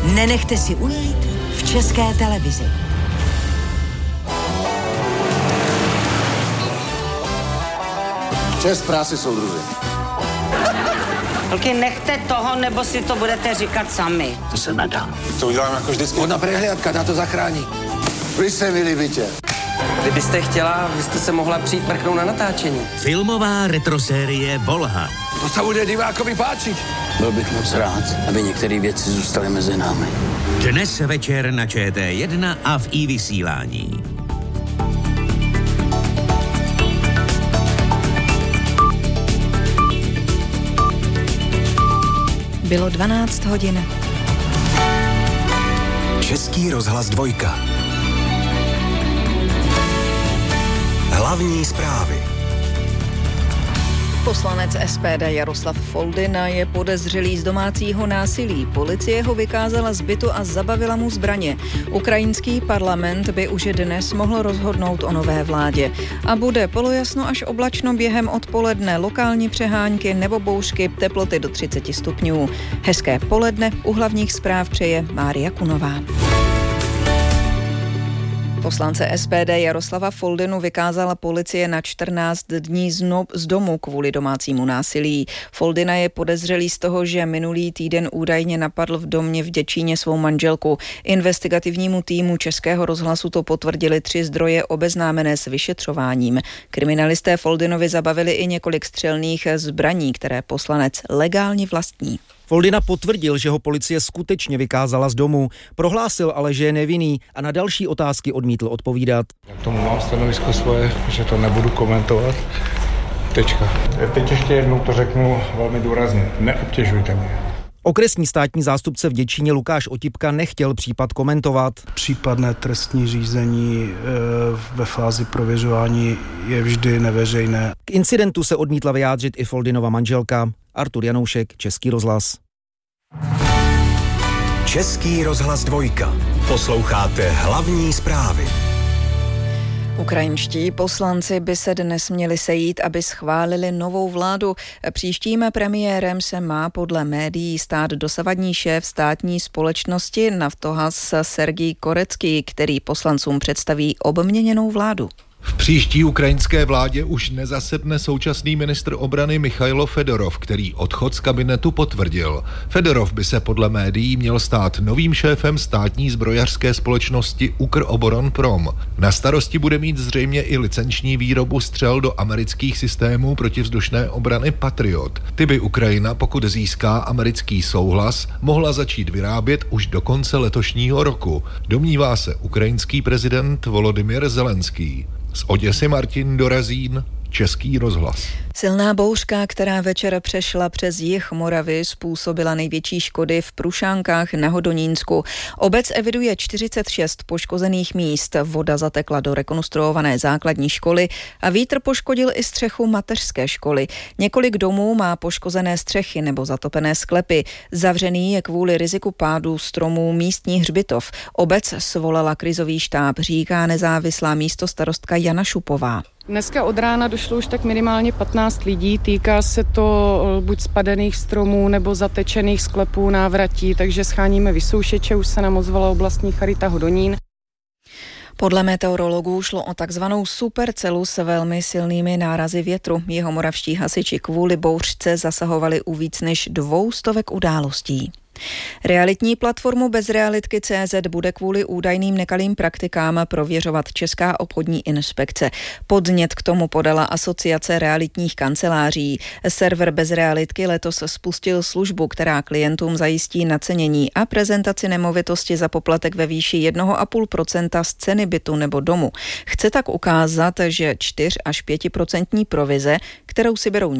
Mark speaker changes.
Speaker 1: nenechte si ujít v České televizi.
Speaker 2: Čest práci, soudruzi.
Speaker 3: Holky, nechte toho, nebo si to budete říkat sami.
Speaker 2: To se nedá.
Speaker 4: To udělám jako vždycky.
Speaker 2: Ona prehliadka, ta to zachrání. Vy se mi líbíte.
Speaker 5: Kdybyste chtěla, byste se mohla přijít mrknout na natáčení.
Speaker 6: Filmová retrosérie Volha.
Speaker 2: To se bude divákovi páčit.
Speaker 7: Byl bych moc rád, aby některé věci zůstaly mezi námi.
Speaker 6: Dnes večer na ČT1 a v iVysílání.
Speaker 8: Bylo 12 hodin.
Speaker 9: Český rozhlas 2. Hlavní zprávy.
Speaker 8: Poslanec SPD Jaroslav Foldyna je podezřelý z domácího násilí. Policie ho vykázala z bytu a zabavila mu zbraně. Ukrajinský parlament by už dnes mohl rozhodnout o nové vládě. A bude polojasno až oblačno během odpoledne, lokální přehánky nebo bouřky, teploty do 30 stupňů. Hezké poledne, u hlavních zpráv přeje Mária Kunová. Poslance SPD Jaroslava Foldynu vykázala policie na 14 dní z domu kvůli domácímu násilí. Foldyna je podezřelý z toho, že minulý týden údajně napadl v domě v Děčíně svou manželku. Investigativnímu týmu Českého rozhlasu to potvrdili 3 zdroje obeznámené s vyšetřováním. Kriminalisté Foldynovi zabavili i několik střelných zbraní, které poslanec legálně vlastní.
Speaker 10: Foldyna potvrdil, že ho policie skutečně vykázala z domu, prohlásil ale, že je nevinný a na další otázky odmítl odpovídat.
Speaker 4: K tomu mám stanovisko svoje, že to nebudu komentovat. Tečka. Teď ještě jednou to řeknu velmi důrazně. Neobtěžujte mě.
Speaker 10: Okresní státní zástupce v Děčíně Lukáš Otipka nechtěl případ komentovat.
Speaker 11: Případné trestní řízení ve fázi prověřování je vždy neveřejné.
Speaker 10: K incidentu se odmítla vyjádřit i Foldynova manželka. Artur Janoušek, Český rozhlas.
Speaker 9: Český rozhlas 2. Posloucháte hlavní zprávy.
Speaker 8: Ukrajinští poslanci by se dnes měli sejít, aby schválili novou vládu. Příštím premiérem se má podle médií stát dosavadní šéf státní společnosti Naftogaz Sergij Korecký, který poslancům představí obměněnou vládu.
Speaker 12: V příští ukrajinské vládě už nezasedne současný ministr obrany Michailo Fedorov, který odchod z kabinetu potvrdil. Fedorov by se podle médií měl stát novým šéfem státní zbrojařské společnosti Ukroboronprom. Na starosti bude mít zřejmě i licenční výrobu střel do amerických systémů protivzdušné obrany Patriot. Ty by Ukrajina, pokud získá americký souhlas, mohla začít vyrábět už do konce letošního roku. Domnívá se ukrajinský prezident Volodymyr Zelenský. Z Oděsy Martin Dorazín, Český rozhlas.
Speaker 8: Silná bouřka, která večer přešla přes jih Moravy, způsobila největší škody v Prušánkách na Hodonínsku. Obec eviduje 46 poškozených míst. Voda zatekla do rekonstruované základní školy a vítr poškodil i střechu mateřské školy. Několik domů má poškozené střechy nebo zatopené sklepy. Zavřený je kvůli riziku pádu stromů místní hřbitov. Obec svolala krizový štáb, říká nezávislá místostarostka Jana Šupová.
Speaker 13: Dneska od rána došlo už tak minimálně 15 lidí, týká se to buď spadených stromů nebo zatečených sklepů, návratí, takže scháníme vysoušeče, už se nám ozvala oblastní charita Hodonín.
Speaker 8: Podle meteorologů šlo o takzvanou supercelu s velmi silnými nárazy větru. Jihomoravští hasiči kvůli bouřce zasahovali u víc než 200 událostí. Realitní platformu Bezrealitky.cz bude kvůli údajným nekalým praktikám prověřovat Česká obchodní inspekce. Podnět k tomu podala Asociace realitních kanceláří. Server Bezrealitky letos spustil službu, která klientům zajistí nacenění a prezentaci nemovitosti za poplatek ve výši 1,5% z ceny bytu nebo domu. Chce tak ukázat, že 4 až 5% provize, kterou si berou